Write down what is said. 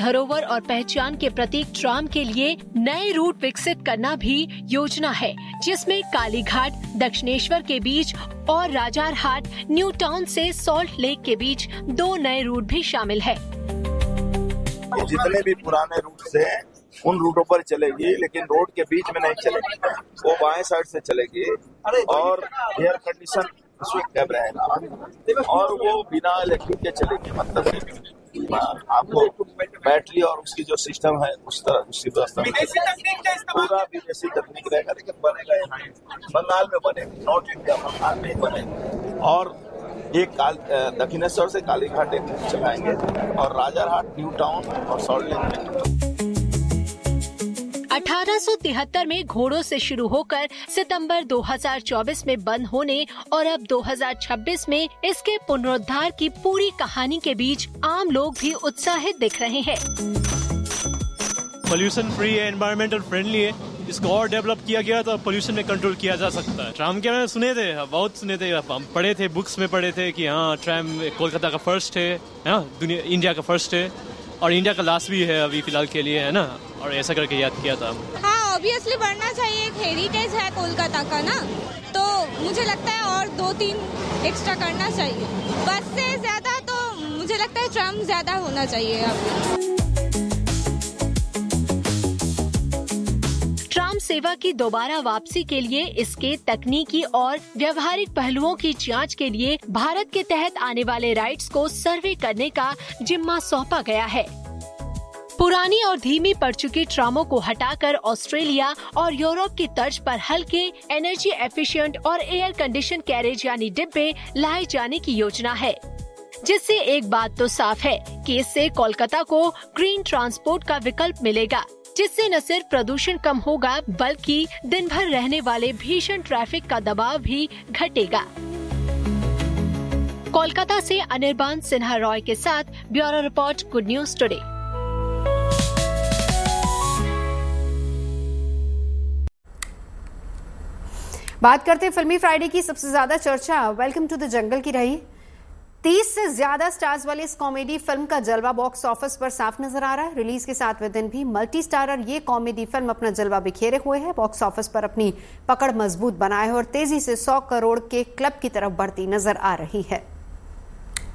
धरोहर और पहचान के प्रतीक ट्राम के लिए नए रूट विकसित करना भी योजना है, जिसमें कालीघाट दक्षिणेश्वर के बीच और राजारहाट न्यू टाउन से सॉल्ट लेक के बीच 2 नए रूट भी शामिल है। जितने भी पुराने रूट हैं उन रूटों पर चलेगी, लेकिन रोड के बीच में नहीं चलेगी, वो बाएं साइड से चलेगी और एयर कंडीशन उसमें कैब रहेगा और वो बिना इलेक्ट्रिक के चलेगी। मतलब आपको बैटरी और उसकी जो सिस्टम है उस तरह उसकी व्यवस्था पूरा विदेशी तकनीक रहेगा, लेकिन बनेगा यहाँ बंगाल में बनेगा, नॉर्थ इंडिया बंगाल में बनेगा। और एक दक्षिणेश्वर से कालीघाट एक चलाएंगे और राजारहाट न्यू टाउन और सॉल्ट लेक में। 1873 में घोड़ों से शुरू होकर सितंबर 2024 में बंद होने और अब 2026 में इसके पुनरुद्धार की पूरी कहानी के बीच आम लोग भी उत्साहित दिख रहे हैं। पोल्यूशन फ्री है, एनवायरमेंटल फ्रेंडली है, इसको और डेवलप किया गया तो पोल्यूशन में कंट्रोल किया जा सकता है। ट्राम के बारे में सुने थे, बहुत सुने थे, हम पढ़े थे, बुक्स में पढ़े थे कि हाँ ट्राम कोलकाता का फर्स्ट है, दुनिया इंडिया का फर्स्ट है और इंडिया का लास्ट भी है अभी फिलहाल के लिए, है ना, और ऐसा करके याद किया था। हाँ ऑब्वियसली बढ़ना चाहिए, एक हेरिटेज है कोलकाता का ना, तो मुझे लगता है और 2-3 एक्स्ट्रा करना चाहिए। बस से ज्यादा तो मुझे लगता है ट्राम ज्यादा होना चाहिए यहाँ। ट्राम सेवा की दोबारा वापसी के लिए इसके तकनीकी और व्यवहारिक पहलुओं की जांच के लिए भारत के तहत आने वाले राइड्स को सर्वे करने का जिम्मा सौंपा गया है। पुरानी और धीमी पड़ चुकी ट्रामों को हटाकर ऑस्ट्रेलिया और यूरोप की तर्ज पर हल्के, एनर्जी एफिशिएंट और एयर कंडीशन कैरेज यानी डिब्बे लाए जाने की योजना है, जिससे एक बात तो साफ है कि इससे कोलकाता को ग्रीन ट्रांसपोर्ट का विकल्प मिलेगा, जिससे न सिर्फ प्रदूषण कम होगा बल्कि दिन भर रहने वाले भीषण ट्रैफिक का दबाव भी घटेगा। कोलकाता से अनिर्बान सिन्हा रॉय के साथ bureau report, good news today. बात करते हैं फिल्मी फ्राइडे की सबसे ज्यादा चर्चा वेलकम टू द जंगल की रही। 30 से ज्यादा स्टार्स वाली इस कॉमेडी फिल्म का जलवा बॉक्स ऑफिस पर साफ नजर आ रहा है। रिलीज के 7वें दिन भी मल्टी स्टारर ये कॉमेडी फिल्म अपना जलवा बिखेरे हुए है, बॉक्स ऑफिस पर अपनी पकड़ मजबूत बनाए है और तेजी से 100 करोड़ के क्लब की तरफ बढ़ती नजर आ रही है।